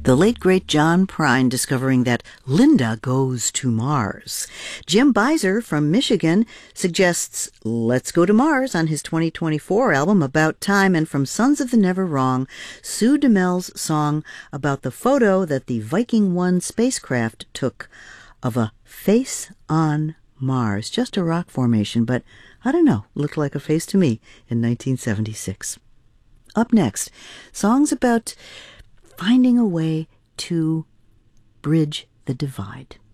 The late, great John Prine discovering that Linda goes to Mars. Jim Beiser from Michigan suggests Let's Go to Mars on his 2024 album About Time. And from Sons of the Never Wrong, Sue DeMel's song about the photo that the Viking 1 spacecraft took of a face on Mars. Just a rock formation, but I don't know, looked like a face to me in 1976. Up next, songs about finding a way to bridge the divide.